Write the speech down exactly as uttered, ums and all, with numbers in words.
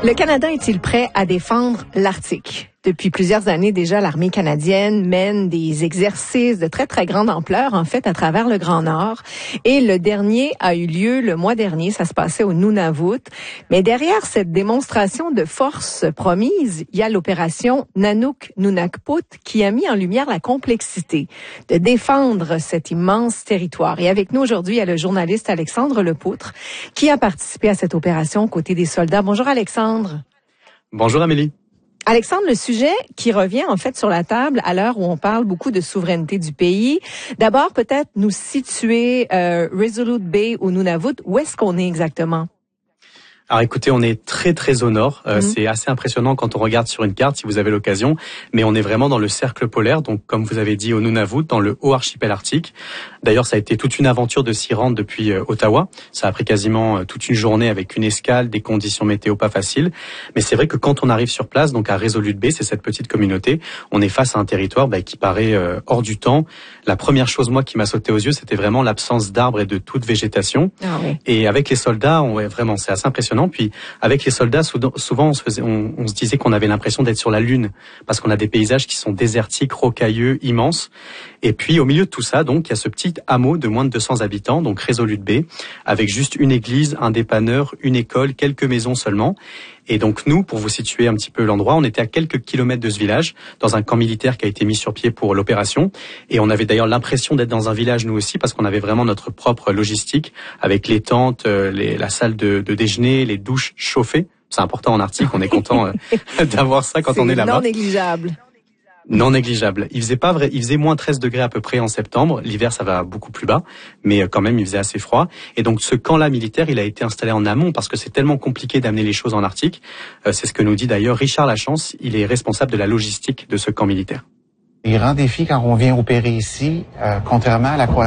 Le Canada est-il prêt à défendre l'Arctique? Depuis plusieurs années déjà, l'armée canadienne mène des exercices de très, très grande ampleur, en fait, à travers le Grand Nord. Et le dernier a eu lieu le mois dernier. Ça se passait au Nunavut. Mais derrière cette démonstration de force promise, il y a l'opération Nanook-Nunakput qui a mis en lumière la complexité de défendre cet immense territoire. Et avec nous aujourd'hui, il y a le journaliste Alexandre Lepoutre qui a participé à cette opération aux côtés des soldats. Bonjour Alexandre. Bonjour Amélie. Alexandre, le sujet qui revient en fait sur la table à l'heure où on parle beaucoup de souveraineté du pays. D'abord, peut-être nous situer euh, Resolute Bay au Nunavut. Où est-ce qu'on est exactement? Alors écoutez, on est très très au nord. Euh, mmh. C'est assez impressionnant quand on regarde sur une carte, si vous avez l'occasion. Mais on est vraiment dans le cercle polaire, donc comme vous avez dit au Nunavut, dans le haut archipel arctique. D'ailleurs, ça a été toute une aventure de s'y rendre depuis euh, Ottawa. Ça a pris quasiment euh, toute une journée avec une escale, des conditions météo pas faciles. Mais c'est vrai que quand on arrive sur place, donc à Resolute Bay, c'est cette petite communauté, on est face à un territoire bah, qui paraît euh, hors du temps. La première chose, moi, qui m'a sauté aux yeux, c'était vraiment l'absence d'arbres et de toute végétation. Ah oui. Et avec les soldats, on, ouais, vraiment, c'est assez impressionnant. Puis avec les soldats, souvent on se, faisait, on, on se disait qu'on avait l'impression d'être sur la Lune parce qu'on a des paysages qui sont désertiques, rocailleux, immenses. Et puis au milieu de tout ça, donc il y a ce petit hameau de moins de deux cents habitants, donc Resolute Bay, avec juste une église, un dépanneur, une école, quelques maisons seulement. Et donc nous, pour vous situer un petit peu l'endroit, on était à quelques kilomètres de ce village, dans un camp militaire qui a été mis sur pied pour l'opération. Et on avait d'ailleurs l'impression d'être dans un village nous aussi, parce qu'on avait vraiment notre propre logistique, avec les tentes, les, la salle de, de déjeuner, les douches chauffées. C'est important en Arctique, on est content euh, d'avoir ça quand c'est on est là-bas. Non négligeable. Non négligeable. Il faisait pas vrai, il faisait moins treize degrés à peu près en septembre. L'hiver, ça va beaucoup plus bas, mais quand même, il faisait assez froid. Et donc, ce camp-là militaire, il a été installé en amont parce que c'est tellement compliqué d'amener les choses en Arctique. Euh, c'est ce que nous dit d'ailleurs Richard Lachance. Il est responsable de la logistique de ce camp militaire. Les grands défis quand on vient opérer ici, euh, contrairement à la